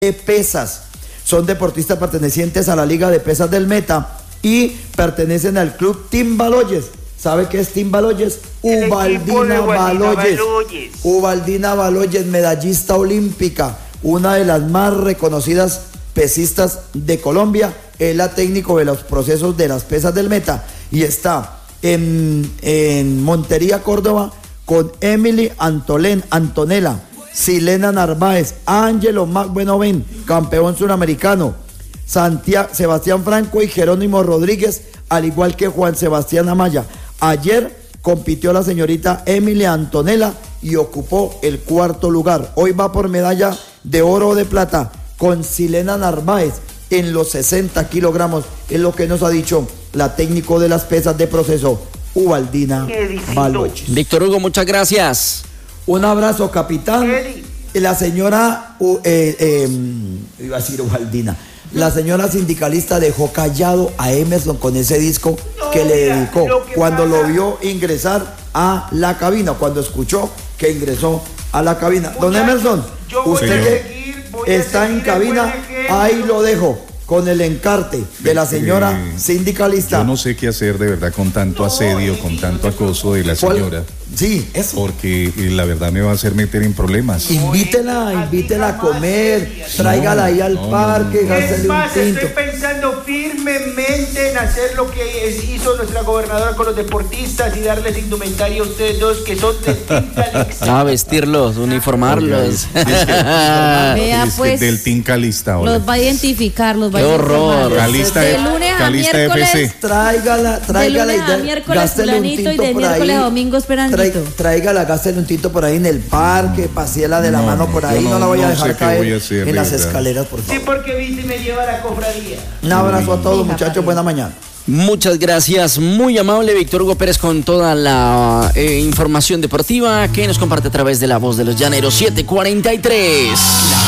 de pesas. Son deportistas pertenecientes a la Liga de Pesas del Meta y pertenecen al club Timbaloyes. ¿Sabe qué es Timbaloyes? Ubaldina Baloyes. Ubaldina Baloyes, medallista olímpica, una de las más reconocidas pesistas de Colombia. Es la técnico de los procesos de las pesas del Meta y está en Montería, Córdoba, con Emily Antonella, Silena Narváez, Ángelo Buenoven, campeón suramericano, Sebastián Franco y Jerónimo Rodríguez, al igual que Juan Sebastián Amaya. Ayer compitió la señorita Emily Antonella y ocupó el cuarto lugar. Hoy va por medalla de oro o de plata con Silena Narváez en los 60 kilogramos, es lo que nos ha dicho la técnico de las pesas de proceso, Ubaldina Baloyes. Víctor Hugo, muchas gracias. Un abrazo, capitán. La señora, iba a decir Ubaldina, la señora sindicalista dejó callado a Emerson con ese disco que le dedicó cuando lo vio ingresar a la cabina, cuando escuchó que ingresó a la cabina. Don Emerson, usted que está en cabina, ahí lo dejo con el encarte de la señora sindicalista. Yo no sé qué hacer de verdad con tanto asedio, con tanto acoso de la señora. Sí, eso. Porque la verdad me va a hacer meter en problemas. Invítela a comer, tráigala ahí al parque, gástele un tinto. Estoy pensando firmemente en hacer lo que hizo nuestra gobernadora con los deportistas y darles indumentaria a ustedes dos que son de Team Calista. Vestirlos, uniformarlos. Vea pues, del Team Calista ahora. Los va a identificar, los va ¡Qué a horror! Calista de lunes a miércoles. FC. Tráigala De lunes a miércoles fulanito y de miércoles a domingo esperandito. Tráigala, gástele un tinto por ahí en el parque, paséla de la mano por ahí, no la voy a dejar caer en las escaleras, por favor. Sí, porque viste me lleva a la cofradía. Un abrazo a todos, muchachos, buena mañana. Muchas gracias, muy amable Víctor Hugo Pérez con toda la información deportiva que nos comparte a través de La Voz de los Llaneros 743.